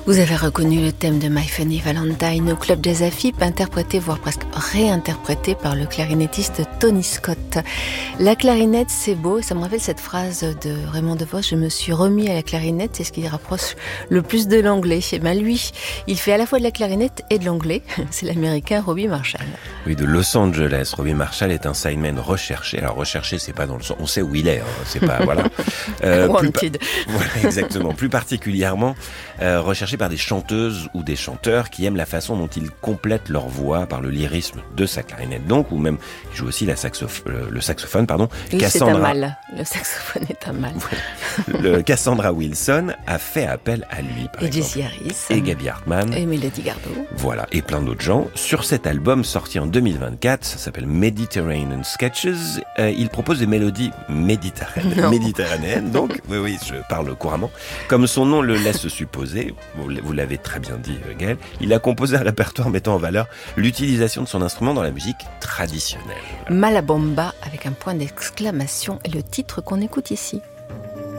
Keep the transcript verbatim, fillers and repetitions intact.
Vous avez reconnu le thème de My Funny Valentine au Club Jazz A F I P, interprété, voire presque réinterprété par le clarinettiste Tony Scott. La clarinette, c'est beau, ça me rappelle cette phrase de Raymond DeVos, je me suis remis à la clarinette, c'est ce qui rapproche le plus de l'anglais. Et ben lui, il fait à la fois de la clarinette et de l'anglais, c'est l'américain Robbie Marshall. Oui, de Los Angeles. Robbie Marshall est un sideman recherché. Alors recherché, c'est pas dans le sens, on sait où il est, hein, c'est pas, voilà. Euh, Wanted. Pa... Voilà, exactement. Plus particulièrement, euh, recherché par des chanteuses ou des chanteurs qui aiment la façon dont ils complètent leur voix par le lyrisme de sa clarinette, donc, ou même, il joue aussi la saxoph- le, le saxophone, pardon. Oui, Cassandra... c'est un mal. Le saxophone est un mal. le Cassandra Wilson a fait appel à lui, par et exemple. Jessie Harris. Et Gaby Hartman. Et Mélodie Gardot. Voilà, et plein d'autres gens. Sur cet album sorti en deux mille vingt-quatre, ça s'appelle Mediterranean Sketches, euh, il propose des mélodies méditerranéennes. méditerranéennes, donc, oui, oui, je parle couramment. Comme son nom le laisse supposer, vous l'avez très bien dit, Gaël, il a composé un répertoire mettant en valeur l'utilisation de son instrument dans la musique traditionnelle. Malabomba avec un point d'exclamation et le titre qu'on écoute ici.